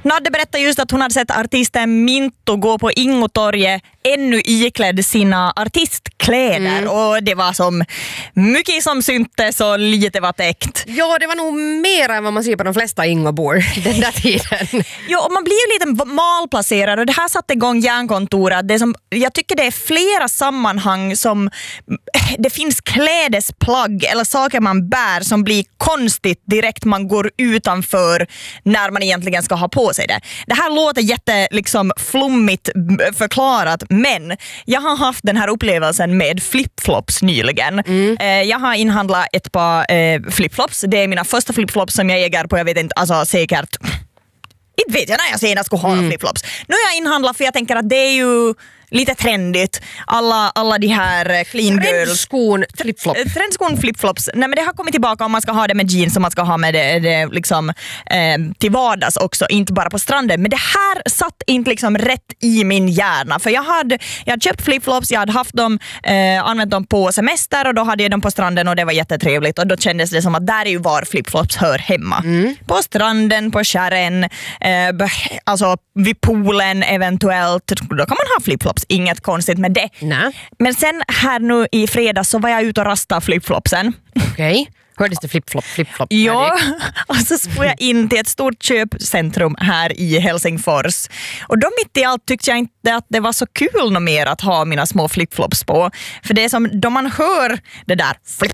Nadde berättade just att hon hade sett artisten Minto gå på Ingotorget ännu iklädd sina artistkläder och det var som mycket som syntes och lite var täckt. Ja, det var nog mer än vad man ser på de flesta Ingobor den där tiden. Ja, och man blir ju lite malplacerad och det här satte igång Hjärnkontoret. Det som, jag tycker det är flera sammanhang som det finns klädesplagg eller saker man bär som blir konstigt direkt man går utanför när man egentligen ska ha på sig det. Det här låter jätte liksom flummigt förklarat, men jag har haft den här upplevelsen med flipflops nyligen. Jag har inhandlat ett par flipflops. Det är mina första flipflops som jag äger på, jag vet inte, alltså säkert inte vet jag när jag senast skulle ha flipflops. Nu har jag inhandlat för jag tänker att det är ju lite trendigt. Alla de här clean girls. Trendskon flipflops. Nej, men det har kommit tillbaka om man ska ha det med jeans och man ska ha med det liksom till vardags också, inte bara på stranden. Men det här satt inte liksom rätt i min hjärna. För jag hade köpt flipflops, jag hade haft dem, använt dem på semester och då hade jag dem på stranden och det var jättetrevligt. Och då kändes det som att där är ju var flipflops hör hemma. På stranden, på kärren, alltså vid poolen eventuellt. Då kan man ha flipflops. Inget konstigt med det. Nej. Men sen här nu i fredags så var jag ute och rastade flipflopsen. Okej. Hördes det flip-flop? Ja, och så får jag in till ett stort köpcentrum här i Helsingfors. Och då mitt i allt tyckte jag inte att det var så kul något mer att ha mina små flipflops på. För det är som då man hör det där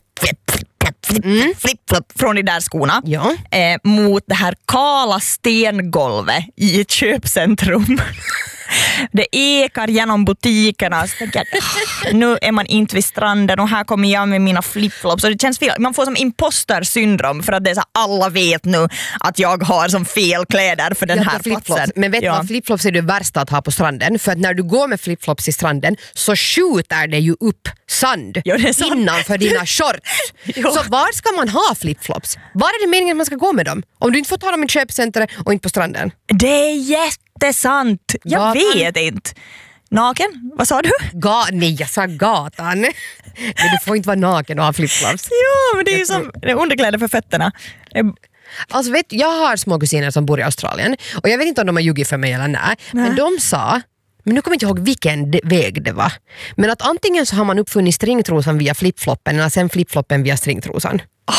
flip-flop från de där skorna mot det här kala stengolvet i ett köpcentrum. Det ekar genom butikerna. Så tänker jag, nu är man inte vid stranden och här kommer jag med mina flipflops. Och det känns fel. Man får som imposter-syndrom för att det är så alla vet nu att jag har som fel kläder för den här platsen. Men vet du vad, flipflops är det värsta att ha på stranden. För att när du går med flipflops i stranden så skjuter det ju upp sand innanför dina shorts. Så var ska man ha flipflops? Var är det meningen att man ska gå med dem? Om du inte får ta dem i köpcentret och inte på stranden. Det är jättesant. Jag vet inte. Naken? Vad sa du? Nej, jag sa gatan. Men du får inte vara naken och ha flipflops. Ja, men det är ju som underkläder för fötterna. Alltså vet jag har små kusiner som bor i Australien och jag vet inte om de har ljugit för mig eller nej. Men de sa, men nu kommer jag inte ihåg vilken väg det var, men att antingen så har man uppfunnit stringtrosan via flipfloppen eller sen flipfloppen via stringtrosan.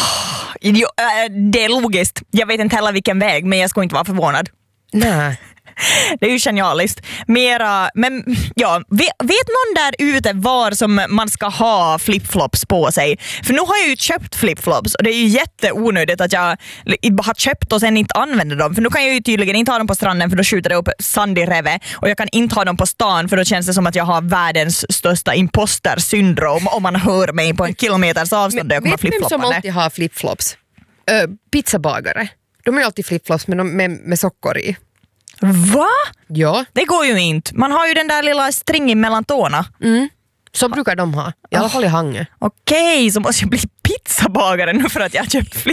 Det är logiskt. Jag vet inte heller vilken väg, men jag ska inte vara förvånad. Nej. Det är ju genialiskt. Men ja, vet någon där ute var som man ska ha flipflops på sig? För nu har jag ju köpt flipflops och det är ju jätteonödigt att jag har köpt och sen inte använder dem. För nu kan jag ju tydligen inte ha dem på stranden för då skjuter det upp sand i reve. Och jag kan inte ha dem på stan för då känns det som att jag har världens största imposter-syndrom om man hör mig på en kilometers avstånd där jag kommer flipfloppande. Vet vem som alltid har flipflops? Pizzabagare. De har alltid flipflops med sockor i. Va? Ja. Det går ju inte. Man har ju den där lilla stringen mellan tårna. Så brukar de ha. I alla fall i Hangö. Okej, så måste jag bli pizzabagare nu för att jag har köpt